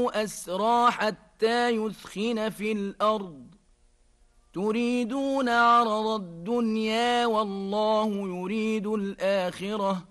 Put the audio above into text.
أسرى حتى يثخن في الأرض تريدون عرض الدنيا والله يريد الآخرة